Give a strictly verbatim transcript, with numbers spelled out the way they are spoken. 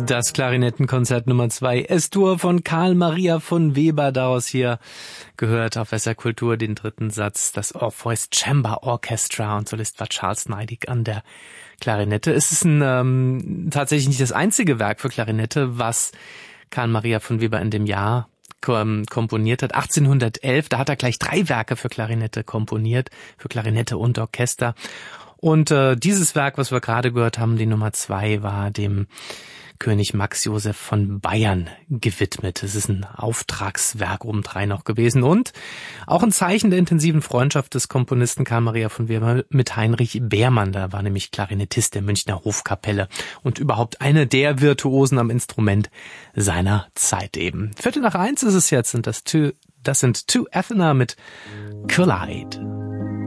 Das Klarinettenkonzert Nummer zwei, S-Dur von Karl Maria von Weber, daraus hier gehört auf S R Kultur den dritten Satz, das Orpheus Chamber Orchestra, und Solist war Charles Neidig an der Klarinette. Es ist ein, ähm, tatsächlich nicht das einzige Werk für Klarinette, was Karl Maria von Weber in dem Jahr kom- komponiert hat. achtzehnhundertelf, da hat er gleich drei Werke für Klarinette komponiert, für Klarinette und Orchester. Und äh, dieses Werk, was wir gerade gehört haben, die Nummer zwei, war dem König Max Joseph von Bayern gewidmet. Es ist ein Auftragswerk obendrein noch gewesen und auch ein Zeichen der intensiven Freundschaft des Komponisten Karl Maria von Weber mit Heinrich Beermann. Da war nämlich Klarinettist der Münchner Hofkapelle und überhaupt einer der Virtuosen am Instrument seiner Zeit eben. Viertel nach eins ist es jetzt und das, two, das sind Two Athena mit Collide.